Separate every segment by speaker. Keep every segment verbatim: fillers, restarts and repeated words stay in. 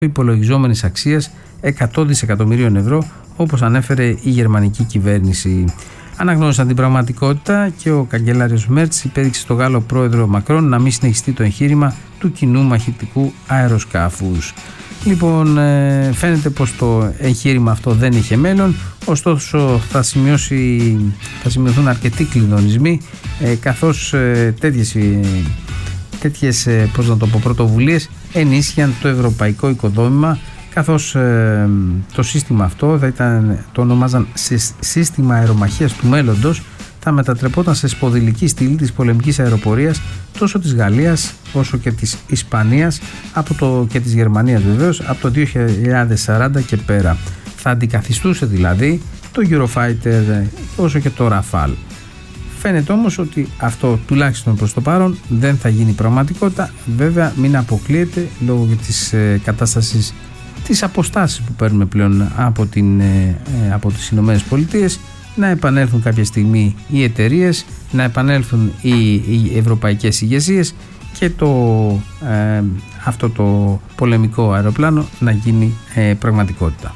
Speaker 1: υπολογιζόμενης αξίας εκατό δισεκατομμυρίων ευρώ, όπως ανέφερε η γερμανική κυβέρνηση. Αναγνώρισαν την πραγματικότητα και ο καγκελάριος Μέρτς υπέδειξε στον Γάλλο πρόεδρο Μακρόν να μην συνεχιστεί το εγχείρημα του κοινού μαχητικού αεροσκάφους. Λοιπόν, φαίνεται πως το εγχείρημα αυτό δεν είχε μέλλον, ωστόσο θα, σημειώσει, θα σημειωθούν αρκετοί κλειδονισμοί, καθώς τέτοιες, τέτοιες πώς να το πω, πρωτοβουλίες ενίσχυαν το ευρωπαϊκό οικοδόμημα, καθώς ε, το σύστημα αυτό θα ήταν, το ονομάζαν σύστημα αερομαχίας του μέλλοντος, θα μετατρεπόταν σε σποδηλική στήλη της πολεμικής αεροπορίας τόσο της Γαλλίας όσο και της Ισπανίας από το, και της Γερμανίας βεβαίως από το δύο χιλιάδες σαράντα και πέρα. Θα αντικαθιστούσε δηλαδή το Eurofighter όσο και το Rafale. Φαίνεται όμως ότι αυτό τουλάχιστον προς το παρόν δεν θα γίνει πραγματικότητα. Βέβαια μην αποκλείεται λόγω της ε, κατάστασης, τις αποστάσεις που παίρνουμε πλέον από, την, ε, από τις Ηνωμένες Πολιτείες, να επανέλθουν κάποια στιγμή οι εταιρείες, να επανέλθουν οι, οι ευρωπαϊκές ηγεσίες και το, ε, αυτό το πολεμικό αεροπλάνο να γίνει ε, πραγματικότητα.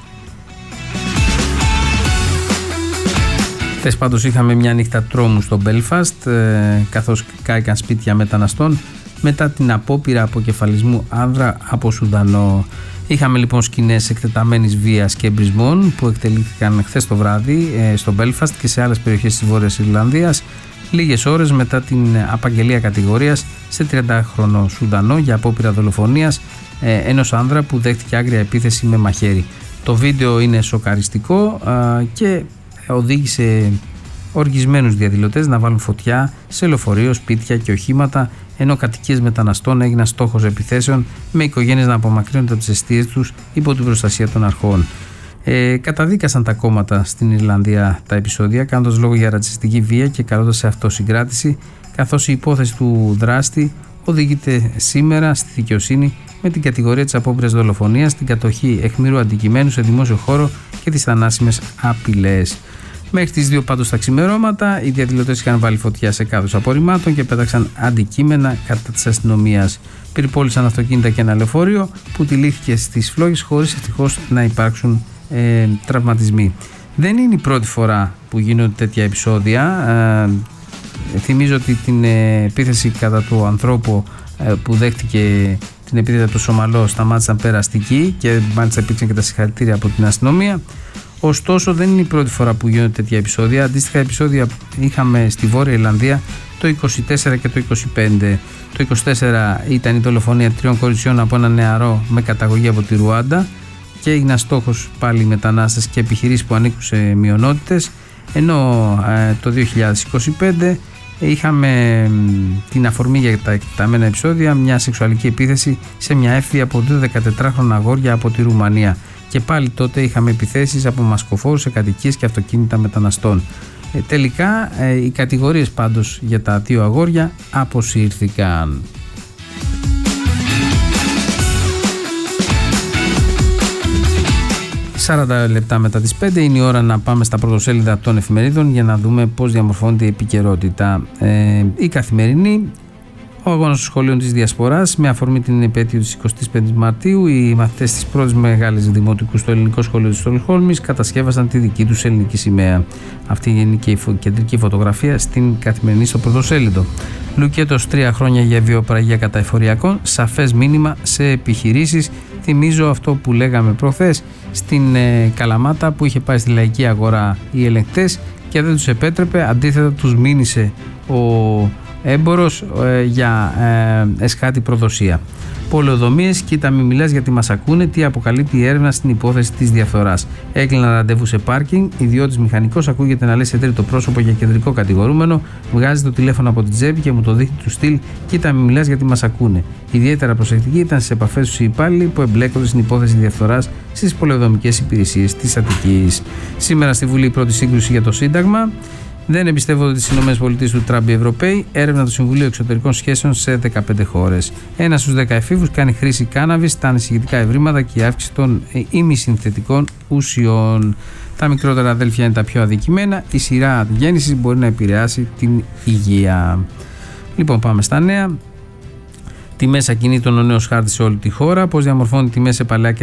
Speaker 1: Χθες πάντως είχαμε μια νύχτα τρόμου στο Belfast, ε, καθώς κάηκαν σπίτια μεταναστών μετά την απόπειρα αποκεφαλισμού άνδρα από Σουδανό. Είχαμε λοιπόν σκηνές εκτεταμένης βίας και εμπρισμών που εκτελήθηκαν χθες το βράδυ ε, στο Belfast και σε άλλες περιοχές της Βόρειας Ιρλανδίας, λίγες ώρες μετά την απαγγελία κατηγορίας σε τριαντάχρονο Σουδανό για απόπειρα δολοφονίας ε, ενός άνδρα που δέχτηκε άγρια επίθεση με μαχαίρι. Το βίντεο είναι σοκαριστικό ε, και οδήγησε οργισμένους διαδηλωτές να βάλουν φωτιά σε λεωφορείο, σπίτια και οχήματα, ενώ κατοικίες μεταναστών έγιναν στόχος επιθέσεων, με οικογένειες να απομακρύνονται από τις εστίες τους υπό την προστασία των αρχών. Ε, καταδίκασαν τα κόμματα στην Ιρλανδία τα επεισόδια, κάνοντας λόγο για ρατσιστική βία και καλώντας σε αυτοσυγκράτηση, καθώς η υπόθεση του δράστη οδηγείται σήμερα στη δικαιοσύνη με την κατηγορία της απόπειρας δολοφονίας, την κατοχή αιχμηρού αντικειμένου σε δημόσιο χώρο και τις θανάσιμες απειλές. Μέχρι τις δύο πάντως τα ξημερώματα, οι διαδηλωτές είχαν βάλει φωτιά σε κάδους απορριμμάτων και πέταξαν αντικείμενα κατά της αστυνομίας. Πυρπόλησαν αυτοκίνητα και ένα λεωφορείο που τυλίχθηκε στις φλόγες χωρίς ευτυχώς να υπάρξουν ε, τραυματισμοί. Δεν είναι η πρώτη φορά που γίνονται τέτοια επεισόδια. Ε, θυμίζω ότι την ε, επίθεση κατά του ανθρώπου ε, που δέχτηκε την επίθεση από το Σομαλό σταμάτησαν περαστική και μάλιστα υπήρξαν και τα συγχαρητήρια από την αστυνομία. Ωστόσο, δεν είναι η πρώτη φορά που γίνονται τέτοια επεισόδια. Αντίστοιχα επεισόδια είχαμε στη Βόρεια Ιρλανδία το είκοσι τέσσερα και το είκοσι πέντε. Το είκοσι τέσσερα ήταν η δολοφονία τριών κοριτσιών από ένα νεαρό με καταγωγή από τη Ρουάντα και έγιναν στόχος πάλι οι μετανάστες και επιχειρήσεις που ανήκουν σε μειονότητες. Ενώ ε, το δύο χιλιάδες είκοσι πέντε είχαμε την αφορμή για τα εκτεταμένα επεισόδια, μια σεξουαλική επίθεση σε μια έφηβη από δύο δεκατετράχρονα αγόρια από τη Ρουμανία. Και πάλι τότε είχαμε επιθέσεις από μασκοφόρους σε κατοικίες και αυτοκίνητα μεταναστών. Ε, τελικά ε, οι κατηγορίες πάντως για τα δύο αγόρια αποσύρθηκαν. σαράντα λεπτά μετά τις πέντε είναι η ώρα να πάμε στα πρωτοσέλιδα των εφημερίδων για να δούμε πώς διαμορφώνεται η επικαιρότητα. Ε, η Καθημερινή, ο αγώνας των σχολείων της Διασποράς, με αφορμή την επέτειο της εικοστής πέμπτης Μαρτίου, οι μαθητές της πρώτης μεγάλης δημοτικού στο ελληνικό σχολείο της Στοκχόλμης κατασκεύασαν τη δική τους ελληνική σημαία. Αυτή είναι και η κεντρική φωτογραφία στην Καθημερινή στο πρωτοσέλιδο. Λουκέτος, τρία χρόνια για βιοπραγία κατά εφοριακών, σαφές μήνυμα σε επιχειρήσεις. Θυμίζω αυτό που λέγαμε προχθές στην ε, Καλαμάτα, που είχε πάει στη λαϊκή αγορά οι ελεγκτές και δεν τους επέτρεπε, αντίθετα τους μήνυσε ο έμπορος ε, για ε, εσχάτη προδοσία. Πολεοδομίες, κοίτα μη μιλάς γιατί μας ακούνε, τι αποκαλύπτει η έρευνα στην υπόθεση της διαφθοράς. Έκλειναν ραντεβού σε πάρκινγκ, ιδιώτης μηχανικός ακούγεται να λέει σε τρίτο πρόσωπο για κεντρικό κατηγορούμενο, βγάζει το τηλέφωνο από την τσέπη και μου το δείχνει του στυλ, κοίτα μη μιλάς γιατί μας ακούνε. Ιδιαίτερα προσεκτικοί ήταν στις επαφές τους οι υπάλληλοι που εμπλέκονται στην υπόθεση διαφθοράς στις πολεοδομικές υπηρεσίες της Αττικής. Σήμερα στη Βουλή η πρώτη σύγκρουση για το Σύνταγμα. Δεν εμπιστεύονται τις ΗΠΑ του Τραμπ οι Ευρωπαίοι. Έρευνα του Συμβουλίου Εξωτερικών Σχέσεων σε δεκαπέντε χώρες. Ένα στους δέκα εφήβους κάνει χρήση κάναβης στα ανησυχητικά ευρήματα και η αύξηση των ημισυνθετικών ουσιών. Τα μικρότερα αδέλφια είναι τα πιο αδικημένα. Η σειρά γέννησης μπορεί να επηρεάσει την υγεία. Λοιπόν, πάμε στα νέα. Τιμές ακινήτων, ο νέος χάρτης σε όλη τη χώρα. Πώς διαμορφώνει τιμές σε παλαιά και